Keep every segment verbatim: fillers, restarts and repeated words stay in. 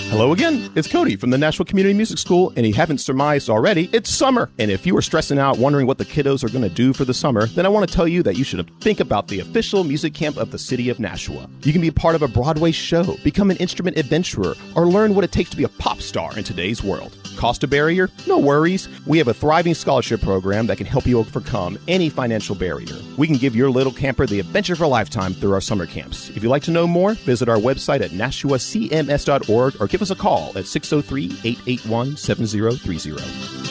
Hello again, it's Cody from the Nashua Community Music School, and you haven't surmised already, it's summer. And if you were stressing out wondering what the kiddos are going to do for the summer, then I want to tell you that you should think about the official music camp of the city of Nashua. You can be part of a Broadway show, become an instrument adventurer, or learn what it takes to be a pop star in today's world. Cost a barrier? No worries. We have a thriving scholarship program that can help you overcome any financial barrier. We can give your little camper the adventure for a lifetime through our summer camps. If you'd like to know more, visit our website at nashua c m s dot org or give us a call at six oh three, eight eight one, seven oh three oh.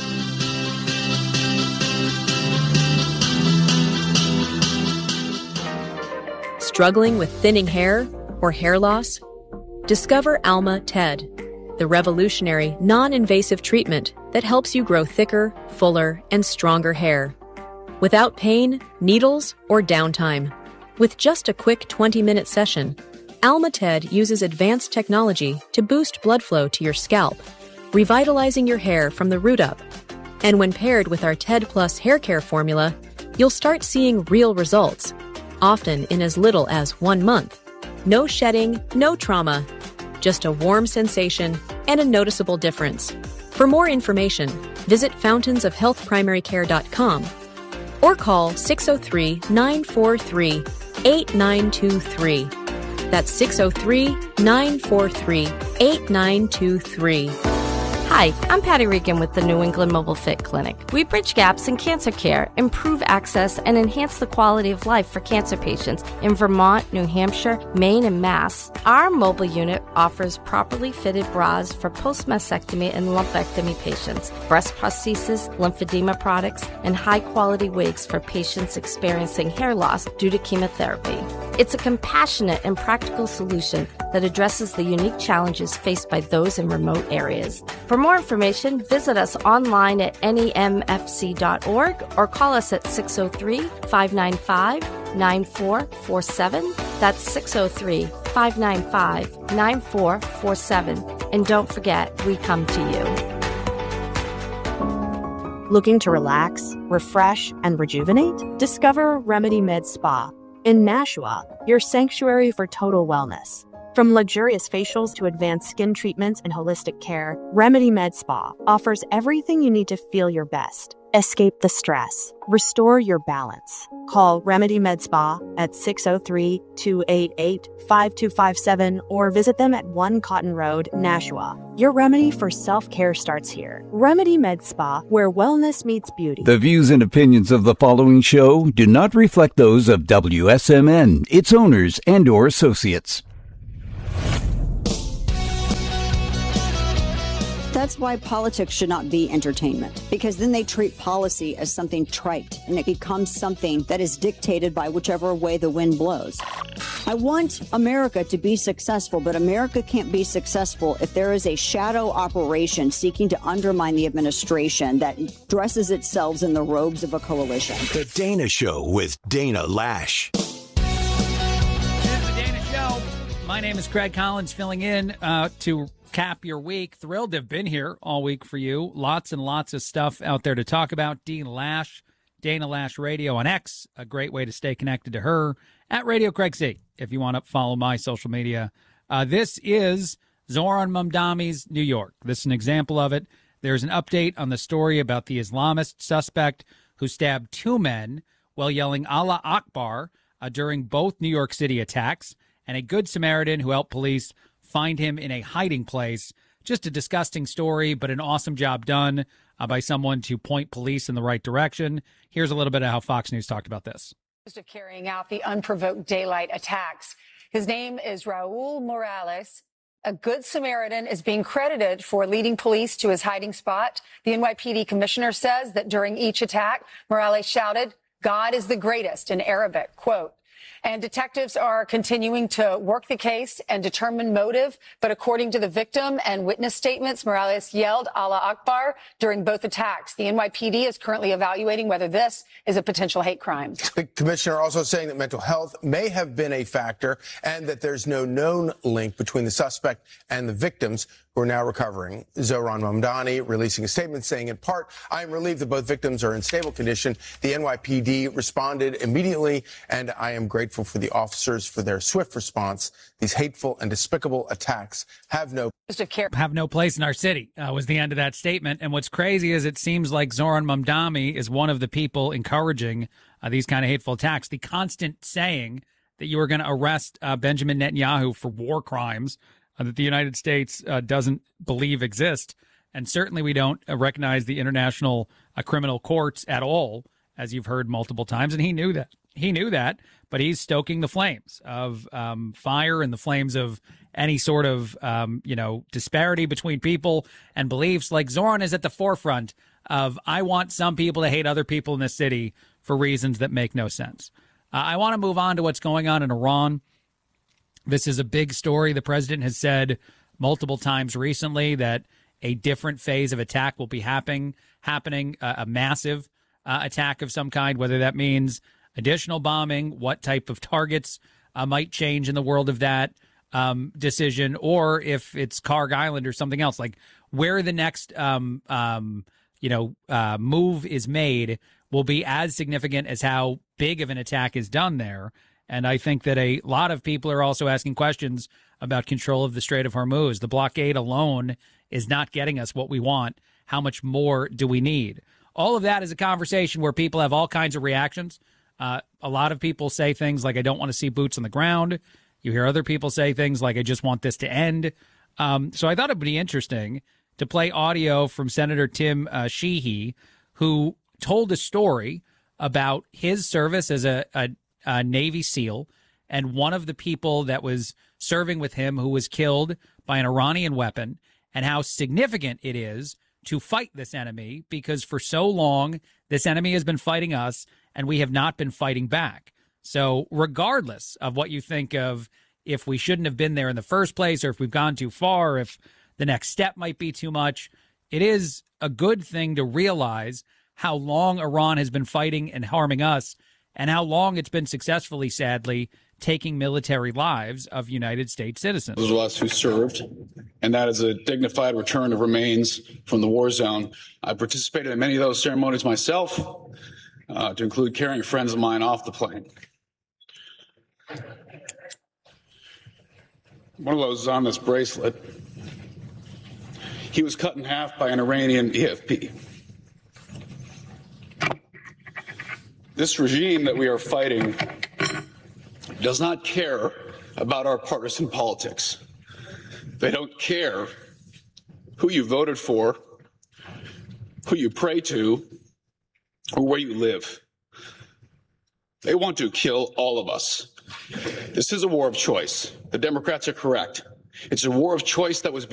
Struggling with thinning hair or hair loss? Discover Alma Ted, the revolutionary, non-invasive treatment that helps you grow thicker, fuller, and stronger hair. Without pain, needles, or downtime. With just a quick twenty-minute session, Alma Ted uses advanced technology to boost blood flow to your scalp, revitalizing your hair from the root up. And when paired with our Ted Plus hair care formula, you'll start seeing real results, often in as little as one month. No shedding, no trauma, just a warm sensation and a noticeable difference. For more information, visit fountains of health primary care dot com or call six oh three, nine four three, eight nine two three. That's six oh three, nine four three, eight nine two three. Hi, I'm Patty Regan with the New England Mobile Fit Clinic. We bridge gaps in cancer care, improve access, and enhance the quality of life for cancer patients in Vermont, New Hampshire, Maine, and Mass. Our mobile unit offers properly fitted bras for post-mastectomy and lumpectomy patients, breast prosthesis, lymphedema products, and high-quality wigs for patients experiencing hair loss due to chemotherapy. It's a compassionate and practical solution that addresses the unique challenges faced by those in remote areas. For more information, visit us online at N E M F C dot org or call us at six oh three, five nine five, nine four four seven. That's six oh three, five nine five, nine four four seven. And don't forget, we come to you. Looking to relax, refresh, and rejuvenate? Discover Remedy Med Spa. In Nashua, your sanctuary for total wellness. From luxurious facials to advanced skin treatments and holistic care, Remedy Med Spa offers everything you need to feel your best. Escape the stress. Restore your balance. Call Remedy Med Spa at six oh three, two eight eight, five two five seven or visit them at one Cotton Road, Nashua. Your remedy for self-care starts here. Remedy Med Spa, where wellness meets beauty. The views and opinions of the following show do not reflect those of W S M N, its owners, and or associates. That's why politics should not be entertainment, because then they treat policy as something trite, and it becomes something that is dictated by whichever way the wind blows. I want America to be successful, but America can't be successful if there is a shadow operation seeking to undermine the administration that dresses itself in the robes of a coalition. The Dana Show with Dana Lash. It's the Dana Show. My name is Craig Collins, filling in uh, to cap your week. Thrilled to have been here all week for you. Lots and lots of stuff out there to talk about. Dean Lash, Dana Lash Radio on X, a great way to stay connected to her, at Radio Craig C, if you want to follow my social media. Uh, this is Zohran Mamdani's New York. This is an example of it. There's an update on the story about the Islamist suspect who stabbed two men while yelling Allah Akbar uh, during both New York City attacks, and a Good Samaritan who helped police find him in a hiding place. Just a disgusting story, but an awesome job done uh, by someone to point police in the right direction. Here's a little bit of how Fox News talked about this. Of carrying out the unprovoked daylight attacks. His name is Raul Morales. A Good Samaritan is being credited for leading police to his hiding spot. The N Y P D commissioner says that during each attack, Morales shouted, "God is the greatest," in Arabic, quote. And detectives are continuing to work the case and determine motive. But according to the victim and witness statements, Morales yelled Allah Akbar during both attacks. The N Y P D is currently evaluating whether this is a potential hate crime. The commissioner also saying that mental health may have been a factor and that there's no known link between the suspect and the victims who are now recovering. Zohran Mamdani releasing a statement saying, in part, "I am relieved that both victims are in stable condition. The N Y P D responded immediately, and I am grateful grateful for the officers for their swift response. These hateful and despicable attacks have no have no place in our city, uh, was the end of that statement. And what's crazy is it seems like Zoran Mamdani is one of the people encouraging uh, these kind of hateful attacks. The constant saying that you were going to arrest uh, Benjamin Netanyahu for war crimes uh, that the United States uh, doesn't believe exist. And certainly we don't uh, recognize the international uh, criminal courts at all, as you've heard multiple times. And he knew that. He knew that, but he's stoking the flames of um, fire and the flames of any sort of, um, you know, disparity between people and beliefs. Like Zoran is at the forefront of, I want some people to hate other people in this city for reasons that make no sense. Uh, I want to move on to what's going on in Iran. This is a big story. The president has said multiple times recently that a different phase of attack will be happening, happening, uh, a massive uh, attack of some kind, whether that means additional bombing, what type of targets uh, might change in the world of that um, decision, or if it's Karg Island or something else, like where the next, um, um, you know, uh, move is made will be as significant as how big of an attack is done there. And I think that a lot of people are also asking questions about control of the Strait of Hormuz. The blockade alone is not getting us what we want. How much more do we need? All of that is a conversation where people have all kinds of reactions. Uh, a lot of people say things like, I don't want to see boots on the ground. You hear other people say things like, I just want this to end. Um, so I thought it would be interesting to play audio from Senator Tim uh, Sheehy, who told a story about his service as a, a, a Navy SEAL and one of the people that was serving with him who was killed by an Iranian weapon, and how significant it is to fight this enemy, because for so long this enemy has been fighting us and we have not been fighting back. So regardless of what you think of if we shouldn't have been there in the first place, or if we've gone too far, or if the next step might be too much, it is a good thing to realize how long Iran has been fighting and harming us, and how long it's been successfully, sadly, taking military lives of United States citizens. Those of us who served, and that is a dignified return of remains from the war zone. I participated in many of those ceremonies myself, uh, to include carrying friends of mine off the plane. One of those is on this bracelet. He was cut in half by an Iranian E F P. This regime that we are fighting does not care about our partisan politics. They don't care who you voted for, who you pray to, or where you live. They want to kill all of us. This is a war of choice. The Democrats are correct. It's a war of choice that was